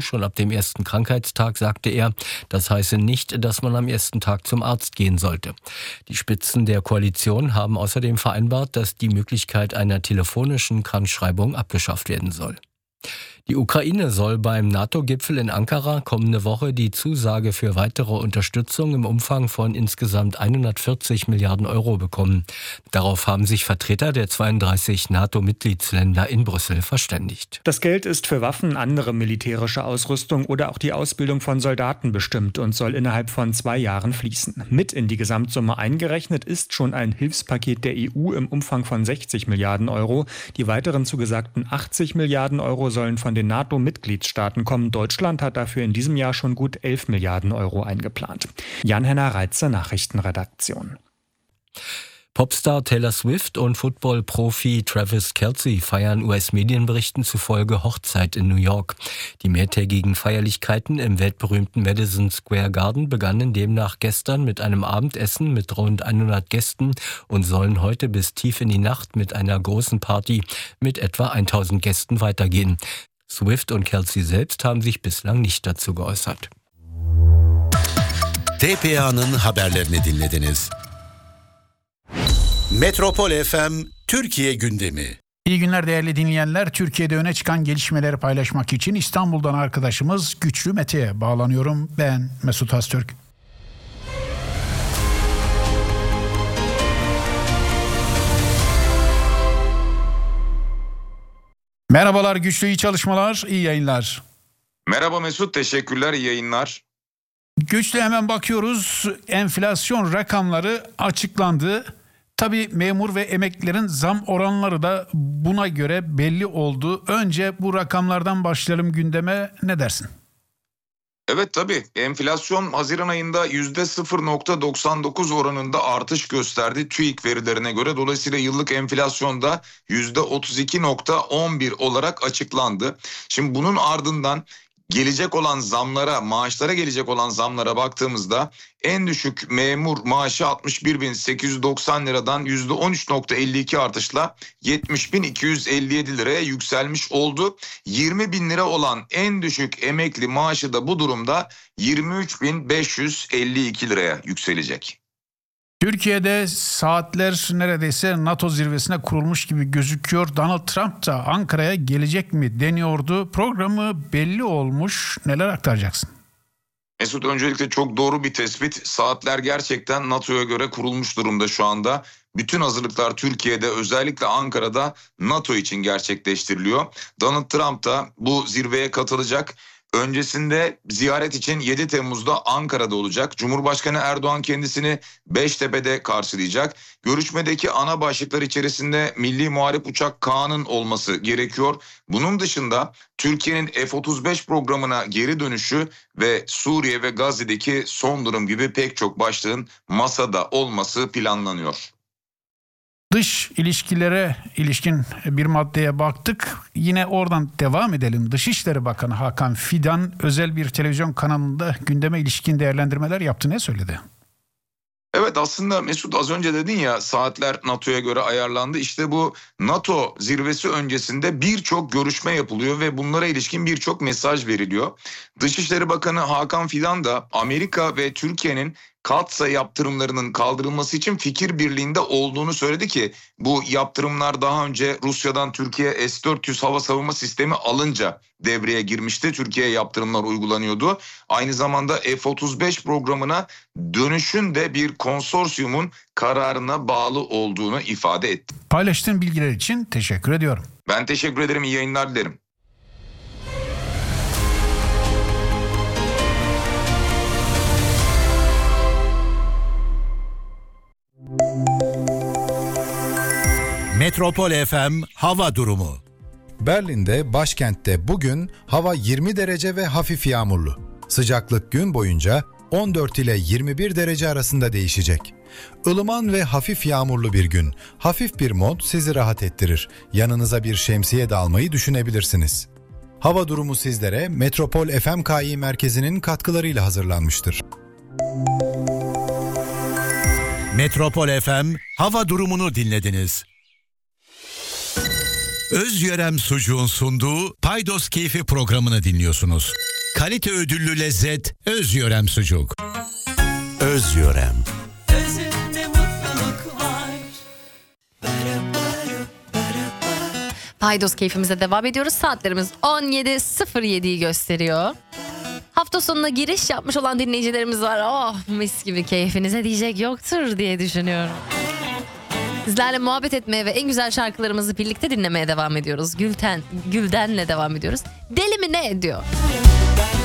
Schon ab dem ersten Krankheitstag sagte er, das heiße nicht, dass man am ersten Tag zum Arzt gehen sollte. Die Spitzen der Koalition haben außerdem vereinbart, dass die Möglichkeit einer telefonischen Krankschreibung abgeschafft werden soll. Die Ukraine soll beim NATO-Gipfel in Ankara kommende Woche die Zusage für weitere Unterstützung im Umfang von insgesamt 140 Milliarden Euro bekommen. Darauf haben sich Vertreter der 32 NATO-Mitgliedsländer in Brüssel verständigt. Das Geld ist für Waffen, andere militärische Ausrüstung oder auch die Ausbildung von Soldaten bestimmt und soll innerhalb von 2 Jahren fließen. Mit in die Gesamtsumme eingerechnet ist schon ein Hilfspaket der EU im Umfang von 60 Milliarden Euro. Die weiteren zugesagten 80 Milliarden Euro sollen von den NATO-Mitgliedstaaten kommen. Deutschland hat dafür in diesem Jahr schon gut 11 Milliarden Euro eingeplant. Jan-Henner Reitze, Nachrichtenredaktion. Popstar Taylor Swift und Football-Profi Travis Kelce feiern US-Medienberichten zufolge Hochzeit in New York. Die mehrtägigen Feierlichkeiten im weltberühmten Madison Square Garden begannen demnach gestern mit einem Abendessen mit rund 100 Gästen und sollen heute bis tief in die Nacht mit einer großen Party mit etwa 1000 Gästen weitergehen. Swift und Kelce selbst haben sich bislang nicht dazu geäußert. TPA'nın haberlerini dinlediniz. Metropol FM Türkiye gündemi. İyi günler değerli dinleyenler. Türkiye'de öne çıkan gelişmeleri paylaşmak için İstanbul'dan arkadaşımız Güçlü Mete'ye bağlanıyorum. Ben Mesut Öztürk. Merhabalar Güçlü, iyi çalışmalar, iyi yayınlar. Merhaba Mesut, teşekkürler, iyi yayınlar. Güçlü, hemen bakıyoruz. Enflasyon rakamları açıklandı. Tabii memur ve emeklilerin zam oranları da buna göre belli oldu. Önce bu rakamlardan başlayalım gündeme. Ne dersin? Evet tabii enflasyon Haziran ayında %0.99 oranında artış gösterdi TÜİK verilerine göre. Dolayısıyla yıllık enflasyon da %32.11 olarak açıklandı. Şimdi bunun ardından gelecek olan zamlara, maaşlara gelecek olan zamlara baktığımızda en düşük memur maaşı 61.890 liradan %13.52 artışla 70.257 liraya yükselmiş oldu. 20.000 lira olan en düşük emekli maaşı da bu durumda 23.552 liraya yükselecek. Türkiye'de saatler neredeyse NATO zirvesine kurulmuş gibi gözüküyor. Donald Trump da Ankara'ya gelecek mi deniyordu. Programı belli olmuş. Neler aktaracaksın? Mesut, öncelikle çok doğru bir tespit. Saatler gerçekten NATO'ya göre kurulmuş durumda şu anda. Bütün hazırlıklar Türkiye'de, özellikle Ankara'da NATO için gerçekleştiriliyor. Donald Trump da bu zirveye katılacak. Öncesinde ziyaret için 7 Temmuz'da Ankara'da olacak. Cumhurbaşkanı Erdoğan kendisini Beştepe'de karşılayacak. Görüşmedeki ana başlıklar içerisinde Milli Muharip Uçak K'nın olması gerekiyor. Bunun dışında Türkiye'nin F-35 programına geri dönüşü ve Suriye ve Gazze'deki son durum gibi pek çok başlığın masada olması planlanıyor. Dış ilişkilere ilişkin bir maddeye baktık. Yine oradan devam edelim. Dışişleri Bakanı Hakan Fidan özel bir televizyon kanalında gündeme ilişkin değerlendirmeler yaptı. Ne söyledi? Evet, aslında Mesut, az önce dedin ya saatler NATO'ya göre ayarlandı. İşte bu NATO zirvesi öncesinde birçok görüşme yapılıyor ve bunlara ilişkin birçok mesaj veriliyor. Dışişleri Bakanı Hakan Fidan da Amerika ve Türkiye'nin Katsa yaptırımlarının kaldırılması için fikir birliğinde olduğunu söyledi ki bu yaptırımlar daha önce Rusya'dan Türkiye S-400 hava savunma sistemi alınca devreye girmişti. Türkiye'ye yaptırımlar uygulanıyordu. Aynı zamanda F-35 programına dönüşün de bir konsorsiyumun kararına bağlı olduğunu ifade etti. Paylaştığın bilgiler için teşekkür ediyorum. Ben teşekkür ederim. İyi yayınlar dilerim. Metropol FM hava durumu. Berlin'de, başkentte bugün hava 20 derece ve hafif yağmurlu. Sıcaklık gün boyunca 14 ile 21 derece arasında değişecek. Ilıman ve hafif yağmurlu bir gün. Hafif bir mont sizi rahat ettirir. Yanınıza bir şemsiye de almayı düşünebilirsiniz. Hava durumu sizlere Metropol FMKİ merkezinin katkılarıyla hazırlanmıştır. Metropol FM hava durumunu dinlediniz. Özyörem Sucuğun sunduğu Paydos Keyfi programını dinliyorsunuz. Kalite ödüllü lezzet Özyörem Sucuk. Özyörem. Özünde mutluluk var. Paydos keyfimize devam ediyoruz. Saatlerimiz 17.07'yi gösteriyor. Hafta sonuna giriş yapmış olan dinleyicilerimiz var. Oh, mis gibi, keyfinize diyecek yoktur diye düşünüyorum. Sizlerle muhabbet etmeye ve en güzel şarkılarımızı birlikte dinlemeye devam ediyoruz. Gülden'le devam ediyoruz. Deli mi ne ediyor?